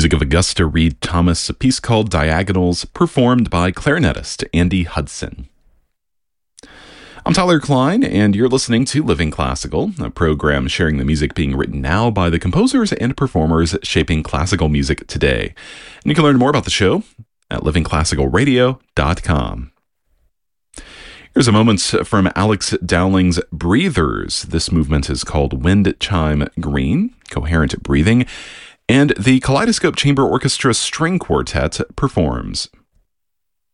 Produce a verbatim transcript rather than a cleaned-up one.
Music of Augusta Reed Thomas, a piece called Diagonals, performed by clarinetist Andy Hudson. I'm Tyler Klein, and you're listening to Living Classical, a program sharing the music being written now by the composers and performers shaping classical music today. And you can learn more about the show at living classical radio dot com. Here's a moment from Alex Dowling's Breathers. This movement is called Wind Chime Green, coherent breathing, and the Kaleidoscope Chamber Orchestra String Quartet performs.